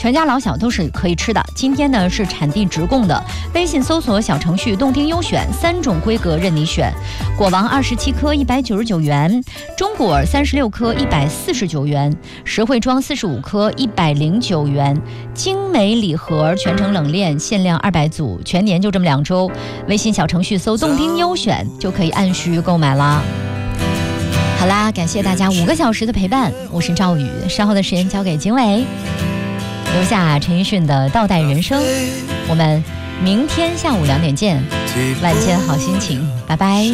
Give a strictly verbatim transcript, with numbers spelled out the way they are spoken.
全家老小都是可以吃的。今天呢是产地直供的，微信搜索小程序动听优选，三种规格任你选。果王二十七颗一百九十九元，中果三十六颗一百四十九元，实惠装四十五颗一百零九元，精美礼盒全程冷链限量二百组，全年就这么两周。微信小程序搜动听优选就可以按需购买啦。好啦，感谢大家五个小时的陪伴，我是赵宇，稍后的时间交给经纬，留下陈奕迅的《倒带人生》，我们明天下午两点见，晚间好心情，拜拜。